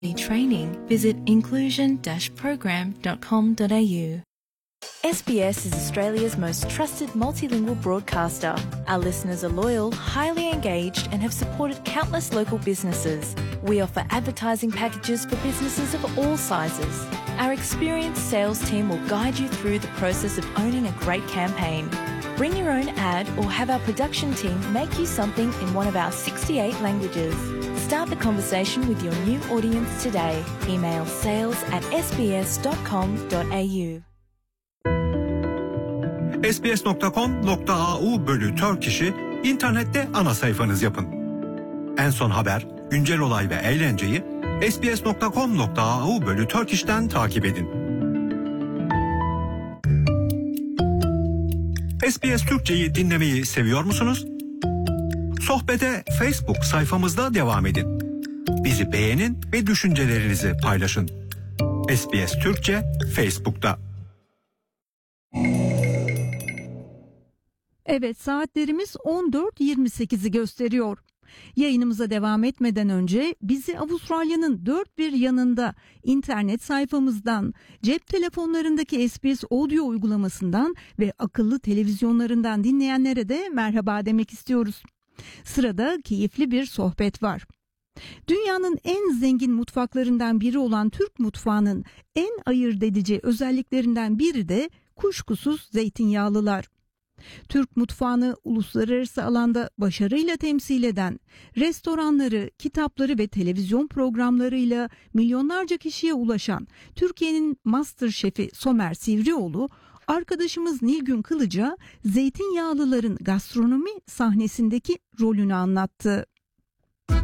Training, visit inclusion-program.com.au. SBS is Australia's most trusted multilingual broadcaster. Our listeners are loyal, highly engaged, and have supported countless local businesses. We offer advertising packages for businesses of all sizes. Our experienced sales team will guide you through the process of owning a great campaign. Bring your own ad or have our production team make you something in one of our 68 languages. Start the conversation with your new audience today. Email sales@sbs.com.au. sbs.com.au/Turkish'i internette ana sayfanız yapın. En son haber, güncel olay ve eğlenceyi sbs.com.au/Turkish'ten takip edin. SBS Türkçe'yi dinlemeyi seviyor musunuz? Sohbete Facebook sayfamızda devam edin. Bizi beğenin ve düşüncelerinizi paylaşın. SBS Türkçe Facebook'ta. Evet, saatlerimiz 14.28'i gösteriyor. Yayınımıza devam etmeden önce bizi Avustralya'nın dört bir yanında internet sayfamızdan, cep telefonlarındaki SBS Audio uygulamasından ve akıllı televizyonlarından dinleyenlere de merhaba demek istiyoruz. Sırada keyifli bir sohbet var. Dünyanın en zengin mutfaklarından biri olan Türk mutfağının en ayırt edici özelliklerinden biri de kuşkusuz zeytinyağlılar. Türk mutfağını uluslararası alanda başarıyla temsil eden, restoranları, kitapları ve televizyon programlarıyla milyonlarca kişiye ulaşan Türkiye'nin Master Şefi Somer Sivrioğlu, arkadaşımız Nilgün Kılıç'a zeytinyağlıların gastronomi sahnesindeki rolünü anlattı.